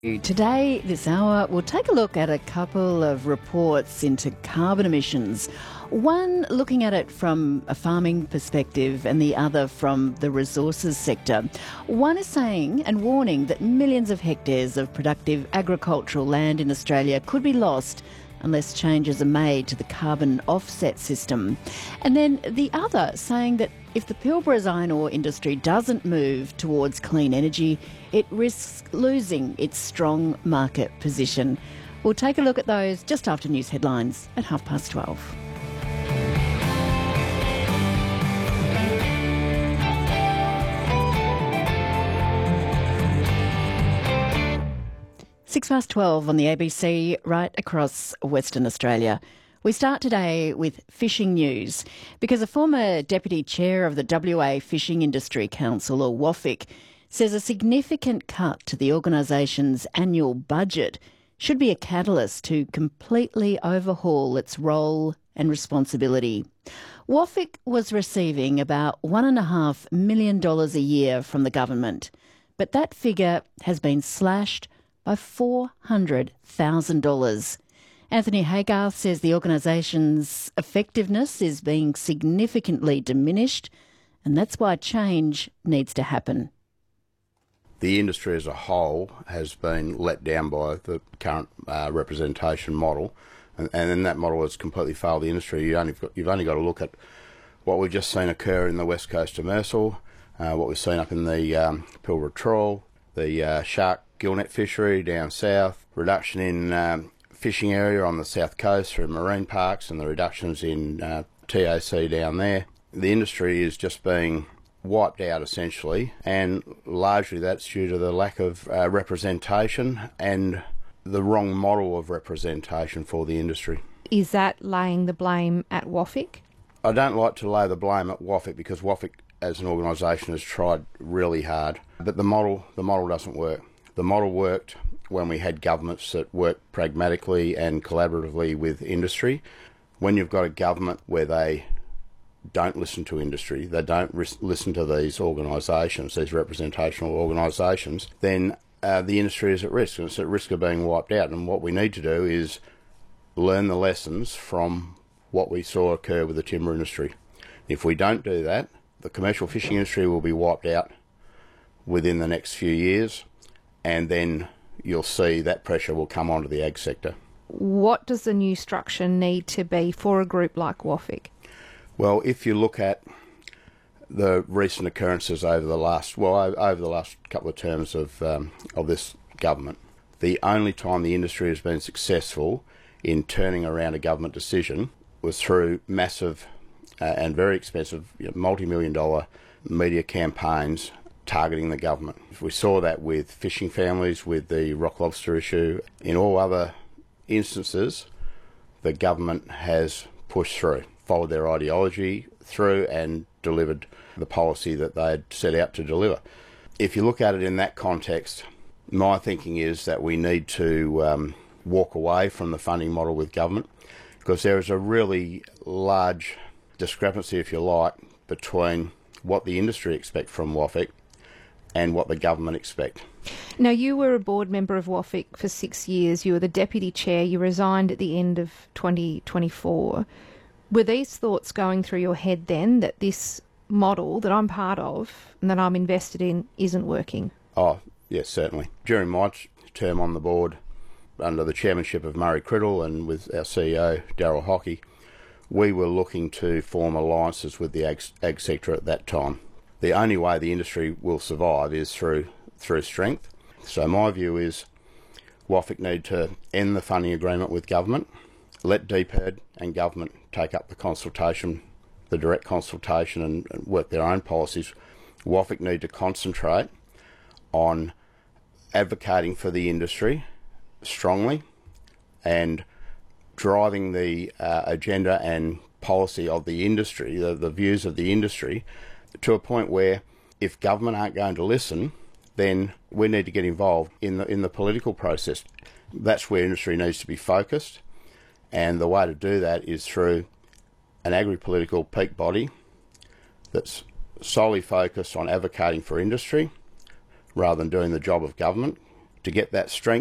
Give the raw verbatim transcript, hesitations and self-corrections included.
Today, this hour, we'll take a look at a couple of reports into carbon emissions. One looking at it from a farming perspective and the other from the resources sector. One is saying and warning that millions of hectares of productive agricultural land in Australia could be lost unless changes are made to the carbon offset system. And then the other saying that if the Pilbara's iron ore industry doesn't move towards clean energy, it risks losing its strong market position. We'll take a look at those just after news headlines at half past twelve. Six past twelve on the A B C, right across Western Australia. We start today with fishing news because a former deputy chair of the W A Fishing Industry Council, or WAFIC, says a significant cut to the organisation's annual budget should be a catalyst to completely overhaul its role and responsibility. WAFIC was receiving about one point five million dollars a year from the government, but that figure has been slashed by four hundred thousand dollars. Anthony Haygarth says the organisation's effectiveness is being significantly diminished, and that's why change needs to happen. The industry as a whole has been let down by the current uh, representation model, and, and then that model has completely failed the industry. You only got, you've only got to look at what we've just seen occur in the west coast of Mersal, uh, what we've seen up in the um, Pilbara Trawl, the uh, shark gillnet fishery down south, reduction in um, fishing area on the south coast through marine parks, and the reductions in uh, T O C down there. The industry is just being wiped out essentially, and largely that's due to the lack of uh, representation and the wrong model of representation for the industry. Is that laying the blame at WAFIC? I don't like to lay the blame at WAFIC because WAFIC as an organisation has tried really hard, but the model the model doesn't work. The model worked when we had governments that worked pragmatically and collaboratively with industry. When you've got a government where they don't listen to industry, they don't ris- listen to these organisations, these representational organisations, then uh, the industry is at risk, and it's at risk of being wiped out. And what we need to do is learn the lessons from what we saw occur with the timber industry. If we don't do that, the commercial fishing industry will be wiped out within the next few years, and then you'll see that pressure will come onto the ag sector. What does the new structure need to be for a group like WAFIC? Well, if you look at the recent occurrences over the last, well, over the last couple of terms of um, of this government, the only time the industry has been successful in turning around a government decision was through massive uh, and very expensive, you know, multi-million dollar media campaigns targeting the government. We saw that with fishing families, with the rock lobster issue. In all other instances, the government has pushed through, followed their ideology through and delivered the policy that they had set out to deliver. If you look at it in that context, my thinking is that we need to um, walk away from the funding model with government, because there is a really large discrepancy, if you like, between what the industry expect from WAFIC and what the government expect. Now, you were a board member of WAFIC for six years. You were the deputy chair. You resigned at the end of twenty twenty-four. Were these thoughts going through your head then, that this model that I'm part of and that I'm invested in isn't working? Oh, yes, certainly. During my term on the board, under the chairmanship of Murray Criddle and with our C E O, Darryl Hockey, we were looking to form alliances with the ag, ag sector at that time. The only way the industry will survive is through through strength. So my view is WAFIC need to end the funding agreement with government, let D P E D and government take up the consultation, the direct consultation, and, and work their own policies. WAFIC need to concentrate on advocating for the industry strongly and driving the uh, agenda and policy of the industry, the, the views of the industry, to a point where if government aren't going to listen, then we need to get involved in the in the political process. That's where industry needs to be focused, and the way to do that is through an agri-political peak body that's solely focused on advocating for industry rather than doing the job of government, to get that strength.